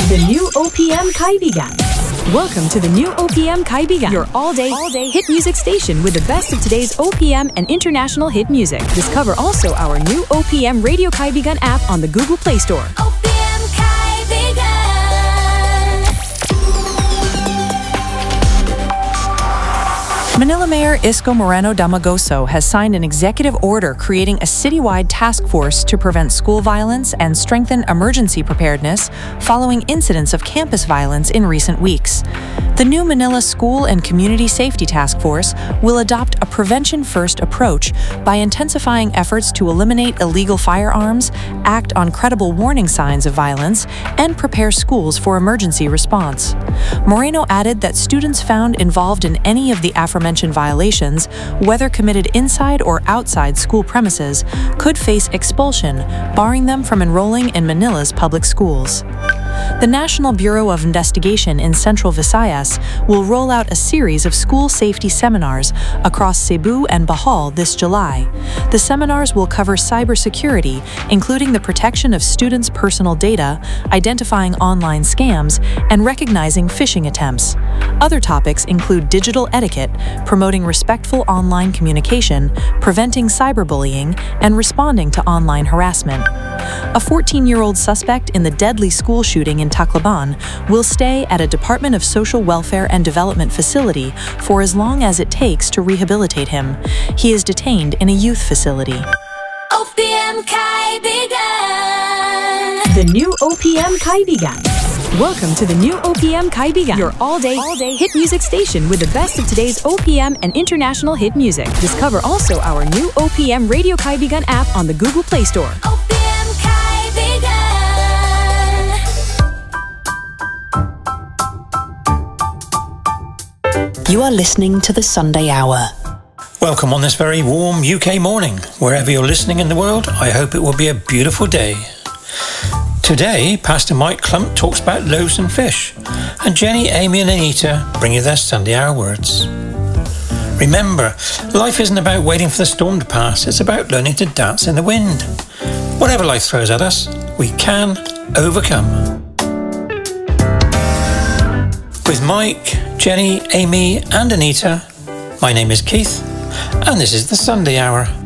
The new OPM Kaibigan. Welcome to the new OPM Kaibigan, your all-day hit music station with the best of today's OPM and international hit music. Discover also our new OPM Radio Kaibigan app on the Google Play Store. OPM Kaibigan. Manila Mayor Isko Moreno Damagoso has signed an executive order creating a citywide task force to prevent school violence and strengthen emergency preparedness following incidents of campus violence in recent weeks. The new Manila School and Community Safety Task Force will adopt a prevention-first approach by intensifying efforts to eliminate illegal firearms, act on credible warning signs of violence, and prepare schools for emergency response. Moreno added that students found involved in any of the aforementioned violations, whether committed inside or outside school premises, could face expulsion, barring them from enrolling in Manila's public schools. The National Bureau of Investigation in Central Visayas will roll out a series of school safety seminars across Cebu and Bohol this July. The seminars will cover cybersecurity, including the protection of students' personal data, identifying online scams, and recognizing phishing attempts. Other topics include digital etiquette, promoting respectful online communication, preventing cyberbullying, and responding to online harassment. A 14-year-old suspect in the deadly school shooting in Tacloban will stay at a Department of Social Welfare and Development facility for as long as it takes to rehabilitate him. He is detained in a youth facility. OPM Kaibigan. The new OPM Kaibigan. Welcome to the new OPM Kaibigan, your all-day hit music station with the best of today's OPM and international hit music. Discover also our new OPM Radio Kaibigan app on the Google Play Store. OPM Kaibigan. You are listening to the Sunday Hour. Welcome on this very warm UK morning. Wherever you're listening in the world, I hope it will be a beautiful day. Today, Pastor Mike Clump talks about loaves and fish, and Jenny, Amy and Anita bring you their Sunday Hour words. Remember, life isn't about waiting for the storm to pass, it's about learning to dance in the wind. Whatever life throws at us, we can overcome. With Mike, Jenny, Amy and Anita, my name is Keith, and this is the Sunday Hour.